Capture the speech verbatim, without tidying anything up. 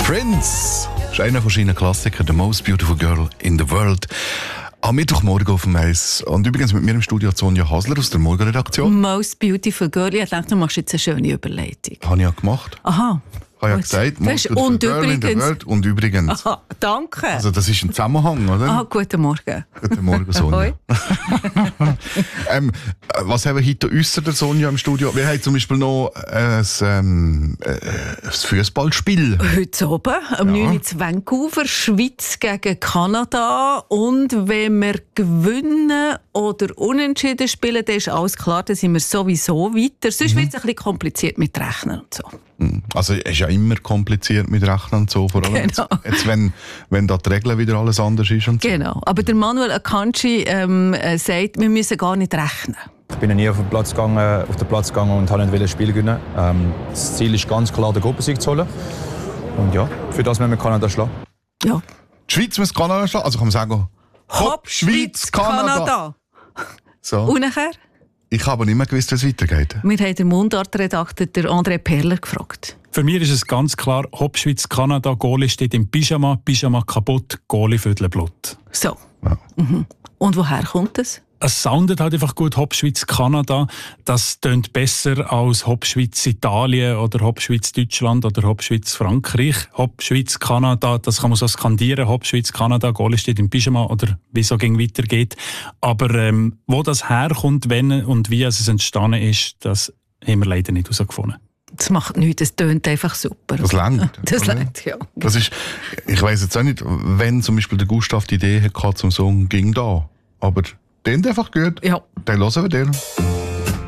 Prince ist einer von seinen Klassikern, «The Most Beautiful Girl in the World». Am Mittwochmorgen auf dem Eis. Und übrigens mit mir im Studio Sonja Hasler aus der Morgenredaktion. «Most Beautiful Girl». Ich dachte, du machst jetzt eine schöne Überleitung. Habe ich ja gemacht. Aha. Ich habe ja gesagt, «Most Beautiful und Girl in the World». Und übrigens. Aha, danke. Also das ist ein Zusammenhang, oder? Ah, guten Morgen. Guten Morgen, Sonja. ähm, was haben wir heute äußer der Sonja im Studio? Wir haben zum Beispiel noch ein, ähm, ein Fußballspiel. Heute oben, am Ja. neun Uhr zu Vancouver, Schweiz gegen Kanada. Und wenn wir gewinnen oder unentschieden spielen, dann ist alles klar, dann sind wir sowieso weiter. Sonst Mhm. wird es ein bisschen kompliziert mit Rechnen und so. Also es ist ja immer kompliziert mit Rechnen und so, vor allem Genau. jetzt, jetzt wenn, wenn da die Regeln wieder alles anders ist und so. Genau. Aber der Manuel Akanji ähm, äh, sagt, wir müssen gar nicht rechnen. Ich bin nie auf den Platz gegangen, auf den Platz gegangen und wollte nicht das Spiel gewinnen. Ähm, das Ziel ist ganz klar, den Gruppensieg zu holen. Und ja, für das müssen wir Kanada schlagen. Ja. Die Schweiz muss Kanada schlagen, also kann man sagen, Hopp, Schweiz, Kanada. So. Und nachher? Ich habe aber nicht mehr gewusst, wie es weitergeht. Wir haben den Mundartredakteur der André Perler gefragt. Für mich ist es ganz klar, Hopp Schweiz Kanada, Goalie steht im Pyjama, Pyjama kaputt, Goalie Viertelblut. So. Ja. Mhm. Und woher kommt es? Es soundet halt einfach gut, Hopp Schweiz Kanada. Das tönt besser als Hopp Schweiz Italien oder Hopp Schweiz Deutschland oder Hopp Schweiz Frankreich. Hopp Schweiz Kanada, das kann man so skandieren. Hopp Schweiz Kanada, Goalie steht im Pyjama oder wie so ging weitergeht. Aber ähm, wo das herkommt, wenn und wie es entstanden ist, das haben wir leider nicht herausgefunden. Das macht nichts, das tönt einfach super. Das langt. Das langt, ja. Das ist, ich weiss jetzt auch nicht, wenn zum Beispiel der Gustav die Idee hatte zum Song «Ging da». Aber den einfach gut. Ja. Den hören wir den.